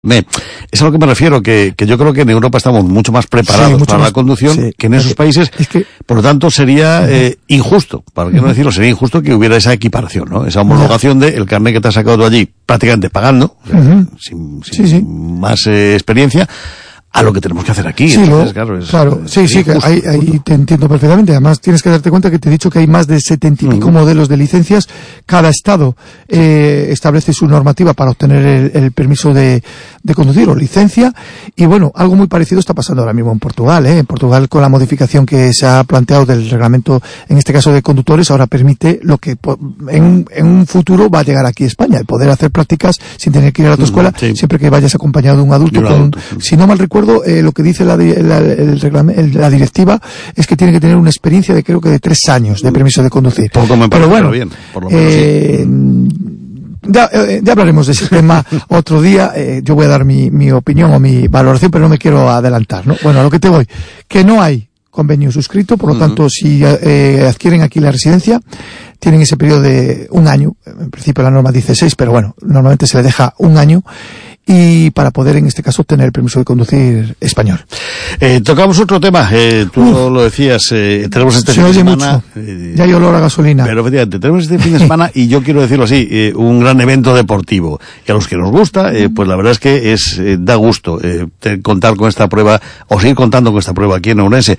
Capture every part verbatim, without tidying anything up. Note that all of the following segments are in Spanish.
Me, es a lo que me refiero, que, que yo creo que en Europa estamos mucho más preparados sí, mucho para más, la conducción sí, que en esos países, es que, por lo tanto sería eh, injusto, para qué no decirlo, sería injusto que hubiera esa equiparación, ¿no? Esa homologación de el carnet que te has sacado tú allí prácticamente pagando, o sea, uh-huh. sin, sin sí, sí. más eh, experiencia, a lo que tenemos que hacer aquí. Sí, Entonces, lo, claro, es, claro, es, sí, es sí, que ahí, ahí te entiendo perfectamente. Además, tienes que darte cuenta que te he dicho que hay más de setenta y pico uh-huh. modelos de licencias. Cada estado eh, establece su normativa para obtener el, el permiso de, de conducir o licencia. Y bueno, algo muy parecido está pasando ahora mismo en Portugal, ¿eh? En Portugal, con la modificación que se ha planteado del reglamento, en este caso de conductores, ahora permite lo que en, en un futuro va a llegar aquí a España, el poder hacer prácticas sin tener que ir a tu escuela, uh-huh, sí. siempre que vayas acompañado de un adulto. De un adulto con, sí. Si no mal recuerdo, eh, lo que dice La, la, el reglamento, la directiva es que tiene que tener una experiencia de creo que de tres años de permiso de conducir. Poco me parece, pero bueno, bien, por lo menos eh, sí. ya, eh, ya hablaremos de ese tema otro día. Eh, yo voy a dar mi, mi opinión o mi valoración, pero no me quiero adelantar, ¿no? Bueno, a lo que te voy, que no hay convenio suscrito, por lo uh-huh. tanto, si eh, adquieren aquí la residencia, tienen ese periodo de un año. En principio la norma dice seis, pero bueno, normalmente se le deja un año. Y para poder, en este caso, obtener el permiso de conducir español. Eh, tocamos otro tema, eh, tú Uf, lo decías, eh, tenemos este fin de semana... Eh, ya hay olor a gasolina. Pero efectivamente, tenemos este fin de semana y yo quiero decirlo así, eh, un gran evento deportivo. Y a los que nos gusta, eh, pues la verdad es que es eh, da gusto eh, contar con esta prueba, o seguir contando con esta prueba aquí en Ourense.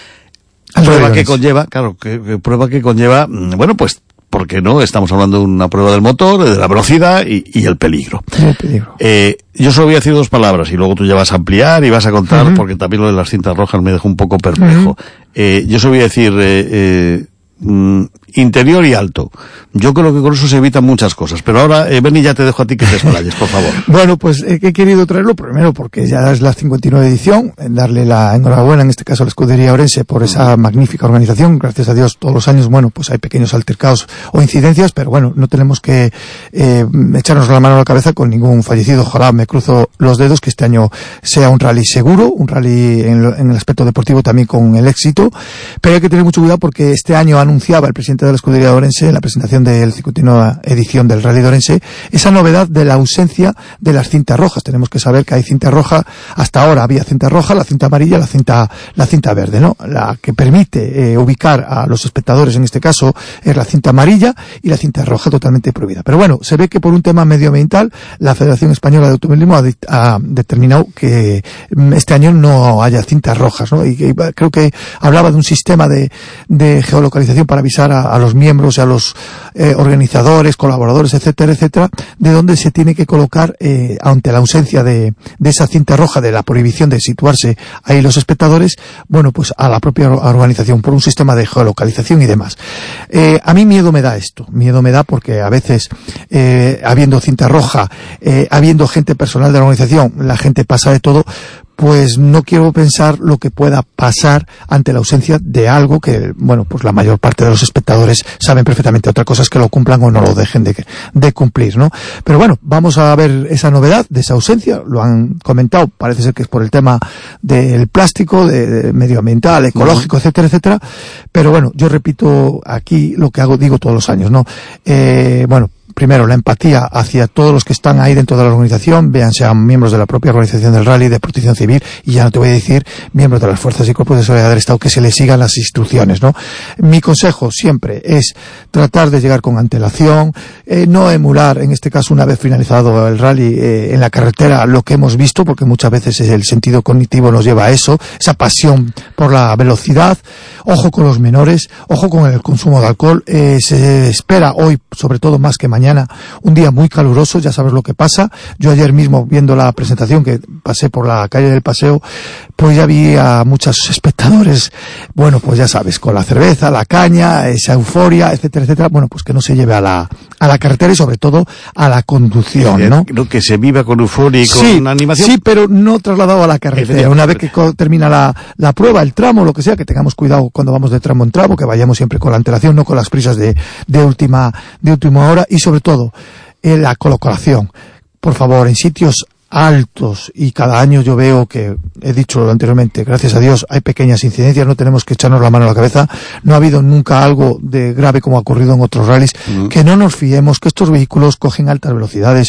Prueba que conlleva, claro, que, que prueba que conlleva, bueno, pues, porque no, estamos hablando de una prueba del motor, de la velocidad y, y el peligro. El peligro. Eh, yo solo voy a decir dos palabras y luego tú ya vas a ampliar y vas a contar, uh-huh. porque también lo de las cintas rojas me dejó un poco perplejo. Uh-huh. Eh, yo solo voy a decir, eh, eh, mm, interior y alto. Yo creo que con eso se evitan muchas cosas. Pero ahora, eh, Berni, ya te dejo a ti que te explayes, por favor. Bueno, pues eh, he querido traerlo primero porque ya es la cincuenta y nueve edición, en darle la enhorabuena, en este caso a la Escudería Ourense, por esa magnífica organización. Gracias a Dios, todos los años, bueno, pues hay pequeños altercados o incidencias, pero bueno, no tenemos que eh, echarnos la mano a la cabeza con ningún fallecido. Ojalá, me cruzo los dedos, que este año sea un rally seguro, un rally en, lo, en el aspecto deportivo también con el éxito, pero hay que tener mucho cuidado porque este año anunciaba el presidente de la Escudería de Ourense, en la presentación de la cincuenta y nueve edición del Rally de Ourense, esa novedad de la ausencia de las cintas rojas. Tenemos que saber que hay cinta roja, hasta ahora había cinta roja, la cinta amarilla, la cinta, la cinta verde, ¿no? La que permite eh, ubicar a los espectadores, en este caso, es la cinta amarilla y la cinta roja totalmente prohibida. Pero bueno, se ve que por un tema medioambiental, la Federación Española de Automovilismo ha, ha determinado que este año no haya cintas rojas, ¿no? Y que, creo que hablaba de un sistema de, de geolocalización para avisar a, a los miembros y a los eh, organizadores, colaboradores, etcétera, etcétera, de donde se tiene que colocar eh, ante la ausencia de, de esa cinta roja, de la prohibición de situarse ahí los espectadores, bueno, pues a la propia organización por un sistema de geolocalización y demás. Eh, a mí miedo me da esto, miedo me da porque a veces eh, habiendo cinta roja, eh, habiendo gente personal de la organización, la gente pasa de todo, pues no quiero pensar lo que pueda pasar ante la ausencia de algo que, bueno, pues la mayor parte de los espectadores saben perfectamente. Otra cosa es que lo cumplan o no lo dejen de, de cumplir, ¿no? Pero bueno, vamos a ver esa novedad de esa ausencia. Lo han comentado, parece ser que es por el tema del plástico, de, de medioambiental, ecológico, uh-huh. etcétera, etcétera. Pero bueno, yo repito aquí lo que hago, digo todos los años, ¿no? Eh, bueno, primero, la empatía hacia todos los que están ahí dentro de la organización, vean sean miembros de la propia organización del rally, de protección civil, y ya no te voy a decir miembros de las fuerzas y cuerpos de seguridad del Estado, que se les sigan las instrucciones, ¿no? Mi consejo siempre es tratar de llegar con antelación, eh, no emular, en este caso, una vez finalizado el rally eh, en la carretera, lo que hemos visto, porque muchas veces el sentido cognitivo nos lleva a eso, esa pasión por la velocidad. Ojo con los menores, ojo con el consumo de alcohol. Eh, se espera hoy, sobre todo más que mañana, un día muy caluroso, ya sabes lo que pasa. Yo ayer mismo, viendo la presentación, que pasé por la calle del Paseo, pues ya vi a muchos espectadores, bueno, pues ya sabes, con la cerveza, la caña, esa euforia, etcétera, etcétera. Bueno, pues que no se lleve a la, a la carretera y sobre todo a la conducción, ¿no? Que se viva con euforia y con sí, animación. Sí, pero no trasladado a la carretera. Una vez que termina la, la prueba, el tramo, lo que sea, que tengamos cuidado cuando vamos de tramo en tramo, que vayamos siempre con la antelación, no con las prisas de, de última, de última hora, y sobre todo, en la colocación. Por favor, en sitios altos, y cada año yo veo que, he dicho anteriormente, gracias a Dios hay pequeñas incidencias, no tenemos que echarnos la mano a la cabeza, no ha habido nunca algo de grave como ha ocurrido en otros rallies, uh-huh. que no nos fiemos, que estos vehículos cogen altas velocidades,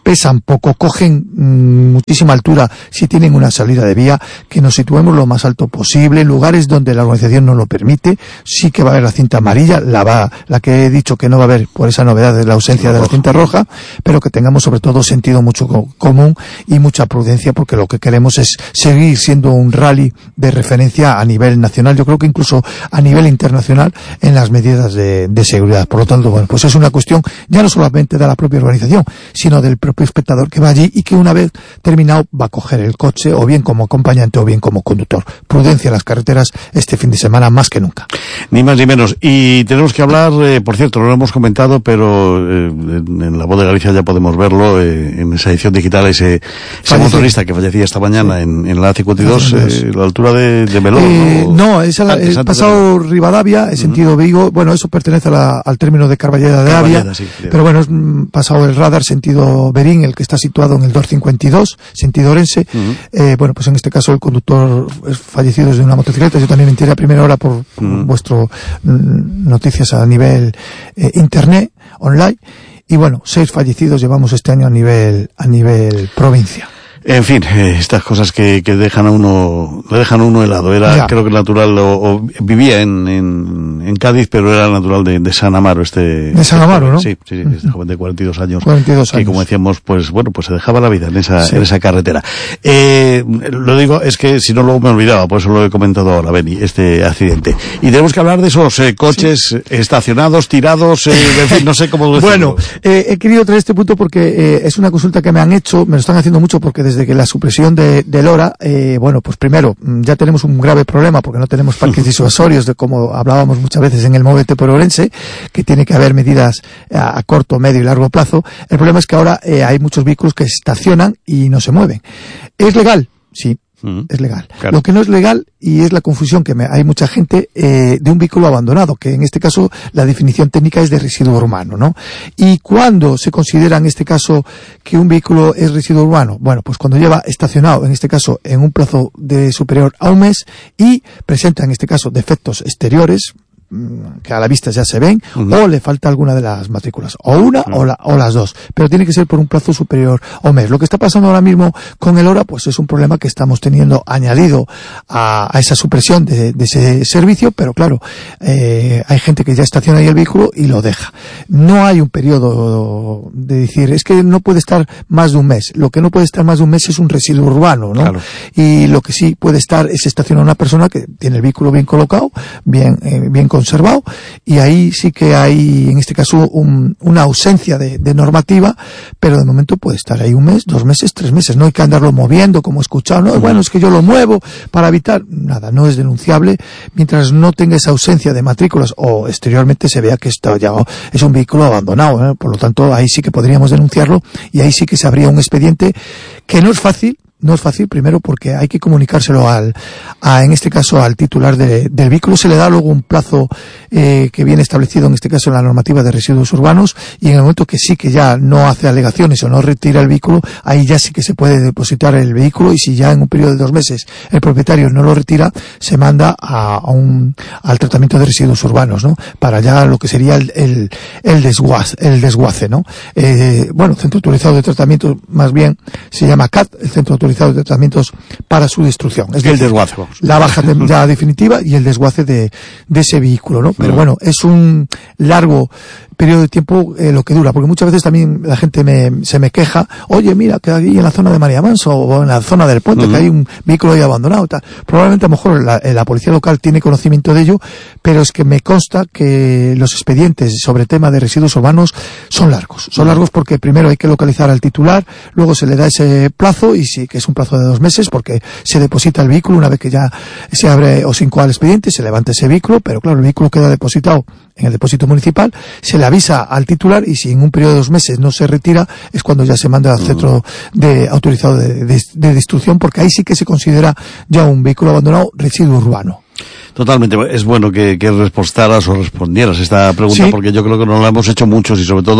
pesan poco, cogen mmm, muchísima altura si tienen una salida de vía, que nos situemos lo más alto posible, en lugares donde la organización no lo permite. Sí que va a haber la cinta amarilla, la va, la que he dicho que no va a haber por esa novedad de la ausencia de la cinta roja, pero que tengamos sobre todo sentido mucho común y mucha prudencia, porque lo que queremos es seguir siendo un rally de referencia a nivel nacional, yo creo que incluso a nivel internacional, en las medidas de, de seguridad. Por lo tanto, bueno, pues es una cuestión ya no solamente de la propia organización, sino del propio espectador que va allí y que una vez terminado va a coger el coche, o bien como acompañante o bien como conductor. Prudencia en las carreteras este fin de semana más que nunca. Ni más ni menos. Y tenemos que hablar, eh, por cierto, no lo hemos comentado, pero eh, en, en La Voz de Galicia ya podemos verlo, eh, en esa edición digital, ese, ese motorista que fallecía esta mañana sí. en, en la A cincuenta y dos, eh, a la altura de, de Melón. Eh, ¿no? no, es el pasado de... Rivadavia, en sentido uh-huh. Vigo. Bueno, eso pertenece a la, al término de Carballeda de Avia, Carballeda, sí, pero bueno, es mm, pasado el radar, sentido Berín, el que está situado en el doscientos cincuenta y dos, sentido Orense. Uh-huh. Eh, bueno, pues en este caso el conductor es fallecido desde una motocicleta. Yo también me enteré a primera hora por, por uh-huh. vuestro mm, noticias a nivel eh, internet, online. Y bueno, seis fallecidos llevamos este año a nivel, a nivel provincia. En fin, eh, estas cosas que, que dejan a uno, le dejan a uno helado. Era, ya. creo que natural, o, o vivía en, en, en Cádiz, pero era natural de, de San Amaro, este. De San Amaro, ¿no? Sí, sí, sí, este joven de cuarenta y dos años. cuarenta y dos años. Que como decíamos, pues bueno, pues se dejaba la vida en esa, sí. en esa carretera. Eh, lo digo, es que si no luego me olvidaba, por eso lo he comentado ahora, Beni, este accidente. Y tenemos que hablar de esos eh, coches sí. estacionados, tirados, eh, en fin, no sé cómo decirlo. Bueno, eh, he querido traer este punto porque eh, es una consulta que me han hecho, me lo están haciendo mucho porque desde Desde que la supresión de, de Lora, eh, bueno, pues primero, ya tenemos un grave problema porque no tenemos parques disuasorios, de como hablábamos muchas veces en el Móvete por Ourense, que tiene que haber medidas a, a corto, medio y largo plazo. El problema es que ahora eh, hay muchos vehículos que estacionan y no se mueven. ¿Es legal? Sí. Es legal. Claro. Lo que no es legal, y es la confusión que me, hay mucha gente, eh, de un vehículo abandonado, que en este caso la definición técnica es de residuo urbano, ¿no? ¿Y cuándo se considera en este caso que un vehículo es residuo urbano? Bueno, pues cuando lleva estacionado, en este caso, en un plazo de superior a un mes y presenta, en este caso, defectos exteriores, que a la vista ya se ven, uh-huh. o le falta alguna de las matrículas, o una uh-huh. o, la, o las dos, pero tiene que ser por un plazo superior a un mes. Lo que está pasando ahora mismo con el Lora, pues es un problema que estamos teniendo añadido a, a esa supresión de, de ese servicio, pero claro, eh, hay gente que ya estaciona ahí el vehículo y lo deja. No hay un periodo de decir, es que no puede estar más de un mes. Lo que no puede estar más de un mes es un residuo urbano, ¿no? Claro. Y lo que sí puede estar es estacionar una persona que tiene el vehículo bien colocado, bien, eh, bien conservado, y ahí sí que hay, en este caso, un, una ausencia de, de normativa, pero de momento puede estar ahí un mes, dos meses, tres meses. No hay que andarlo moviendo, como he escuchado, no, bueno, es que yo lo muevo para evitar, nada, no es denunciable mientras no tenga esa ausencia de matrículas o exteriormente se vea que está ya, es un vehículo abandonado, ¿eh? Por lo tanto, ahí sí que podríamos denunciarlo y ahí sí que se habría un expediente que no es fácil. No es fácil, primero porque hay que comunicárselo al, a, en este caso, al titular de, del vehículo. Se le da luego un plazo eh, que viene establecido, en este caso, en la normativa de residuos urbanos, y en el momento que sí que ya no hace alegaciones o no retira el vehículo, ahí ya sí que se puede depositar el vehículo, y si ya en un periodo de dos meses el propietario no lo retira, se manda a, a un, al tratamiento de residuos urbanos, ¿no? Para ya lo que sería el, el, el desguace, el desguace, ¿no? Eh, bueno, Centro Autorizado de Tratamiento, más bien, se llama C A T, el Centro Autorizado de tratamientos para su destrucción. Es el decir, desguace, vamos. La baja de, ya definitiva y el desguace de, de ese vehículo, ¿no? Pero bueno, es un largo periodo de tiempo eh, lo que dura, porque muchas veces también la gente me, se me queja, oye, mira, que aquí en la zona de María Manso o en la zona del puente, uh-huh. que hay un vehículo ahí abandonado, tal. Probablemente a lo mejor la, la policía local tiene conocimiento de ello, pero es que me consta que los expedientes sobre tema de residuos urbanos son largos. Son uh-huh. largos porque primero hay que localizar al titular, luego se le da ese plazo, y sí que es un plazo de dos meses, porque se deposita el vehículo una vez que ya se abre o se incoa el expediente, se levanta ese vehículo, pero claro, el vehículo queda depositado en el depósito municipal, se le avisa al titular, y si en un periodo de dos meses no se retira, es cuando ya se manda al centro de autorizado de, de, de destrucción, porque ahí sí que se considera ya un vehículo abandonado residuo urbano. Totalmente. Es bueno que, que respondaras o respondieras esta pregunta, sí. porque yo creo que no la hemos hecho muchos, y sobre todo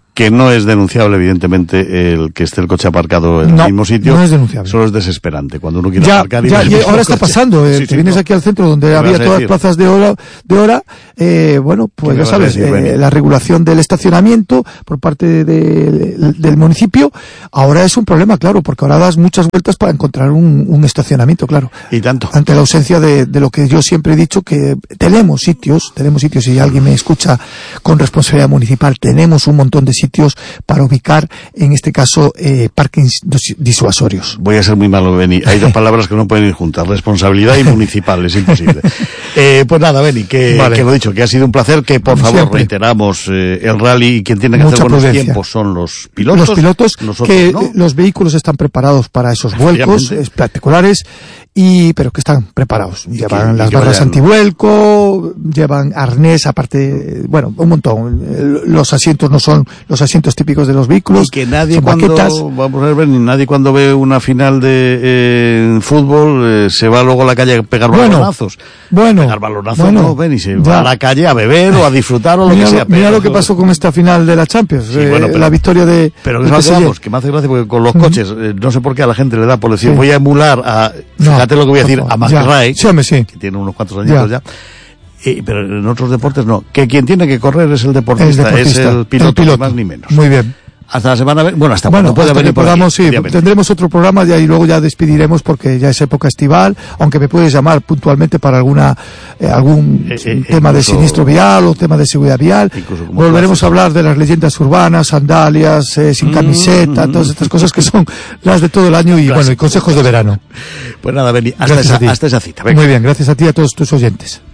que no es denunciable, evidentemente, el que esté el coche aparcado en no, el mismo sitio. No es denunciable. Solo es desesperante cuando uno quiere ya, aparcar y ya, y ahora está coche. pasando. Eh, sí, te sí, vienes no. aquí al centro donde había todas las plazas de hora, de hora eh, bueno, pues ya sabes, decir, eh, la regulación del estacionamiento por parte de, de, del municipio ahora es un problema, claro, porque ahora das muchas vueltas para encontrar un, un estacionamiento, claro. Y tanto. Ante la ausencia de, de lo que yo siempre he dicho, que tenemos sitios, tenemos sitios, si alguien me escucha con responsabilidad municipal, tenemos un montón de sitios para ubicar, en este caso, eh, parkings disuasorios. Voy a ser muy malo, Beni. Hay dos palabras que no pueden ir juntas, responsabilidad y municipal, es imposible. Eh, pues nada, Beni, que, vale. que lo dicho, que ha sido un placer, que por favor siempre. reiteramos eh, el rally y quien tiene que Mucha hacer buenos prudencia. tiempos son los pilotos. Los pilotos, Nosotros, que ¿no? los vehículos están preparados para esos vuelcos particulares, y pero que están preparados. Y llevan que, las que barras vayan... antivuelco, llevan arnés, aparte, bueno, un montón. Los asientos no son los asientos típicos de los vehículos. Y que nadie son cuando, baquetas. vamos a ver, nadie cuando ve una final de eh, fútbol eh, se va luego a la calle a pegar bueno, balonazos. Bueno, pegar balonazos bueno, no, ven y se ya. va a la calle a beber o a disfrutar o lo mira, que sea. Mira pero, lo que pasó con esta final de la Champions, sí, eh, bueno, pero, la victoria de. Pero de que eso vamos, que me hace gracia porque con los coches, eh, no sé por qué a la gente le da por decir, sí. voy a emular a, no, fíjate lo que voy a decir, a McRae, sí, sí. que tiene unos cuantos añitos ya. ya. Eh, pero en otros deportes no, que quien tiene que correr es el deportista, el deportista es el piloto, el piloto, ni más ni menos. Muy bien. Hasta la semana, bueno, hasta bueno, cuando pueda hasta venir que podamos, por aquí, sí, tendremos otro programa y ahí luego ya despediremos porque ya es época estival, aunque me puedes llamar puntualmente para alguna eh, algún eh, eh, tema incluso, de siniestro vial o tema de seguridad vial. Volveremos a hablar de las leyendas urbanas, sandalias, eh, sin camiseta, mm, todas estas cosas que son las de todo el año y clásicos, bueno, y consejos de verano. Pues nada, Beni, hasta, esa, hasta esa cita. Venga. Muy bien, gracias a ti y a todos tus oyentes.